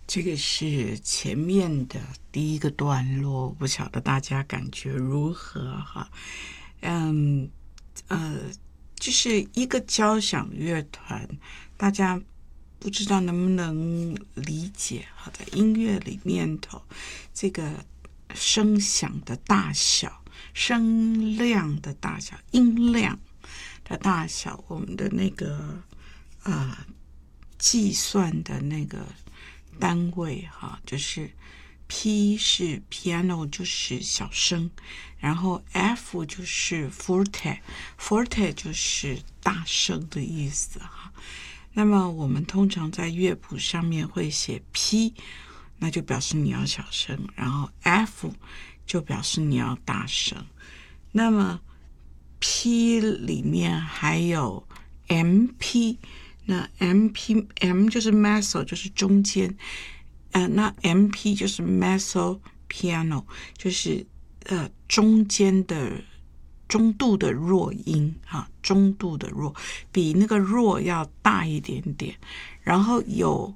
这个是前面的第一个段落，不晓得大家感觉如何哈？嗯，就是一个交响乐团，大家不知道能不能理解哈，在音乐里面头这个声响的大小、声量的大小、音量的大小，我们的那个计算的那个单位哈，就是 P 是 piano 就是小声，然后 F 就是 forte 就是大声的意思哈。那么我们通常在乐谱上面会写 P， 那就表示你要小声，然后 F 就表示你要大声。那么 P 里面还有 MP， 那 M 就是 mezzo 就是中间，那 MP 就是 mezzo piano 就是中间的中度的弱音哈，中度的弱比那个弱要大一点点，然后有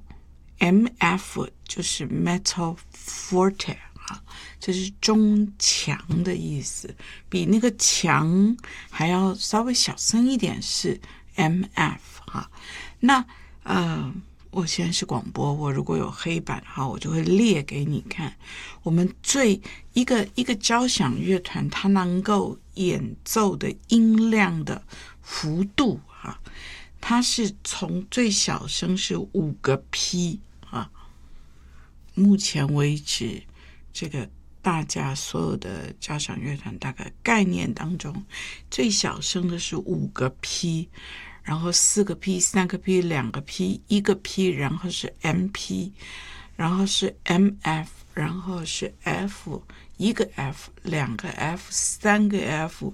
MF 就是 mezzo forte。这是中强的意思，比那个强还要稍微小声一点是 MF 哈。那我现在是广播，我如果有黑板哈，我就会列给你看。我们一个交响乐团，它能够演奏的音量的幅度哈，它是从最小声是5个 P 啊，目前为止。这个大家所有的交响乐团大概概念当中，最小声的是5个 P， 然后4个 P、3个 P、2个 P、1个 P， 然后是 MP， 然后是 MF， 然后是 F， 1个 F、2个 F、3个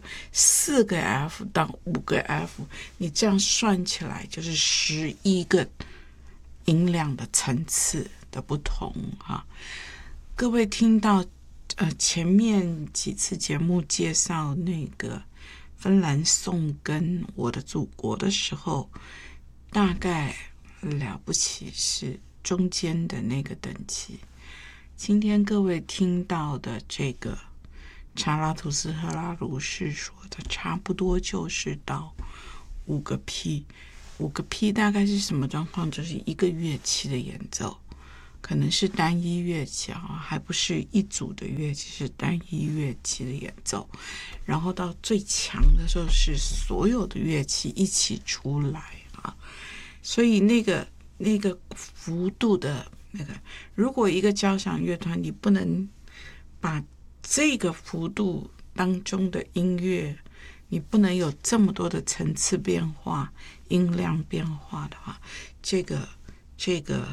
F、4个 F 到5个 F， 你这样算起来就是11个音量的层次的不同哈。各位听到前面几次节目介绍那个芬兰颂跟我的祖国的时候，大概了不起是中间的那个等级。今天各位听到的这个查拉图斯特拉如是说的，差不多就是到5个 P。5个 P 大概是什么状况？就是一个乐器的演奏。可能是单一乐器还不是一组的乐器，是单一乐器的演奏。然后到最强的时候是所有的乐器一起出来啊，所以那个幅度的那个，如果一个交响乐团你不能把这个幅度当中的音乐，你不能有这么多的层次变化、音量变化的话，这个